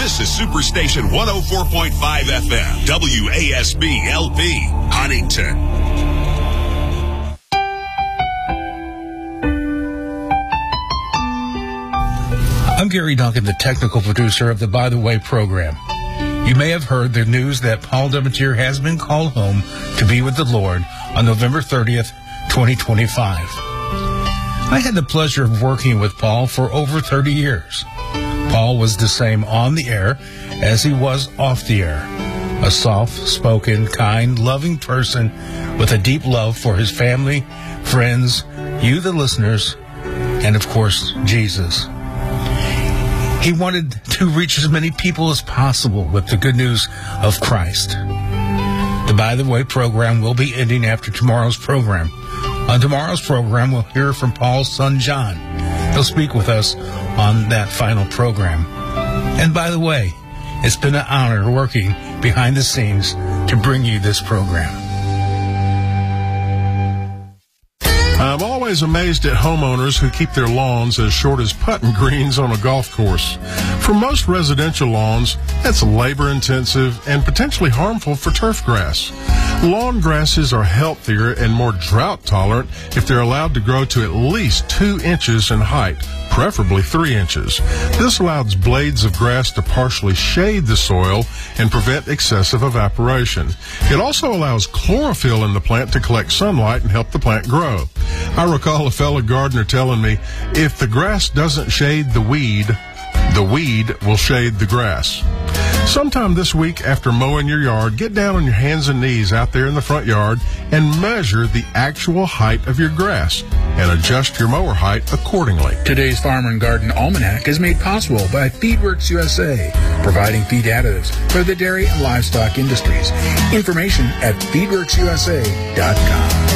This is Superstation 104.5 FM, WASB LP, Huntington. I'm Gary Duncan, the technical producer of the By the Way program. You may have heard the news that Paul Demetier has been called home to be with the Lord on November 30th, 2025. I had the pleasure of working with Paul for over 30 years. Paul was the same on the air as he was off the air. A soft-spoken, kind, loving person with a deep love for his family, friends, you the listeners, and of course, Jesus. He wanted to reach as many people as possible with the good news of Christ. The By the Way program will be ending after tomorrow's program. On tomorrow's program, we'll hear from Paul's son, John. He'll speak with us on that final program. And by the way, it's been an honor working behind the scenes to bring you this program. I'm always amazed at homeowners who keep their lawns as short as putting greens on a golf course. For most residential lawns, that's labor-intensive and potentially harmful for turf grass. Lawn grasses are healthier and more drought-tolerant if they're allowed to grow to at least 2 inches in height, preferably 3 inches. This allows blades of grass to partially shade the soil and prevent excessive evaporation. It also allows chlorophyll in the plant to collect sunlight and help the plant grow. I recall a fellow gardener telling me, if the grass doesn't shade the weed will shade the grass. Sometime this week after mowing your yard, get down on your hands and knees out there in the front yard and measure the actual height of your grass and adjust your mower height accordingly. Today's Farm and Garden Almanac is made possible by Feedworks USA, providing feed additives for the dairy and livestock industries. Information at feedworksusa.com.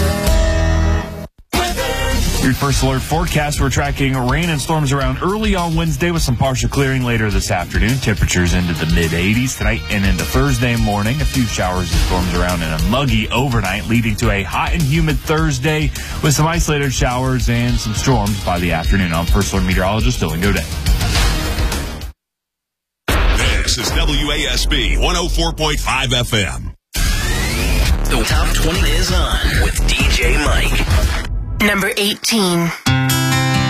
Your first alert forecast, we're tracking rain and storms around early on Wednesday with some partial clearing later this afternoon. Temperatures into the mid-80s tonight and into Thursday morning. A few showers and storms around and a muggy overnight, leading to a hot and humid Thursday with some isolated showers and some storms by the afternoon. I'm First Alert Meteorologist Dylan Godet. This is WASB 104.5 FM. The Top 20 is on with DJ Mike. Number 18.